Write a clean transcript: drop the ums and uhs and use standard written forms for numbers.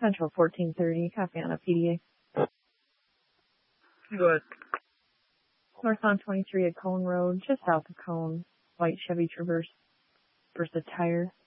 Central 1430, copy on a PDA. Go ahead. Northbound 23 at Cone Road, just south of Cone. White Chevy Traverse versus a tire.